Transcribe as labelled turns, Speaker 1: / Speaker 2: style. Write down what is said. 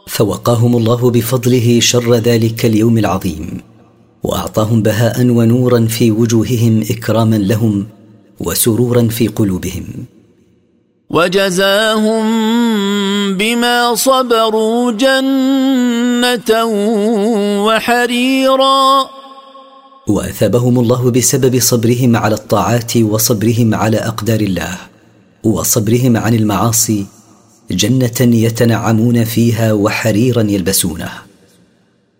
Speaker 1: فوقاهم الله بفضله شر ذلك اليوم العظيم، وأعطاهم بهاء ونورا في وجوههم إكراما لهم وسرورا في قلوبهم.
Speaker 2: وجزاهم بما صبروا جنة وحريرا.
Speaker 1: وأثابهم الله بسبب صبرهم على الطاعات وصبرهم على أقدار الله وصبرهم عن المعاصي جنة يتنعمون فيها وحريرا يلبسونه.